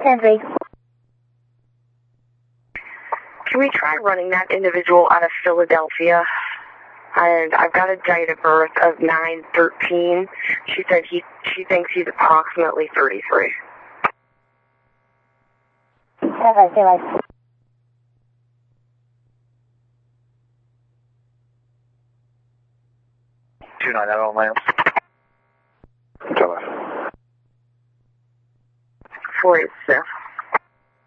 10-3. Can we try running that individual out of Philadelphia? And I've got a date of birth of 9/13. She said she thinks he's approximately 33. 10-5, stay alive. 29 out on Lance. 486.